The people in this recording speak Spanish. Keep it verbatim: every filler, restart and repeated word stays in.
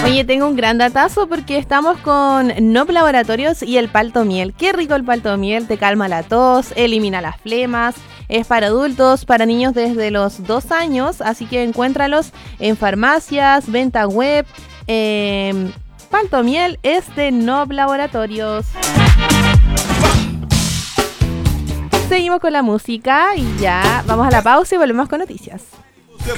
Oye, tengo un gran datazo porque estamos con Nob Laboratorios y el palto miel. Qué rico el palto miel, te calma la tos, elimina las flemas, es para adultos, para niños desde los dos años, así que encuéntralos en farmacias, venta web. Eh, palto miel es de Nob Laboratorios. Seguimos con la música y ya vamos a la pausa y volvemos con noticias.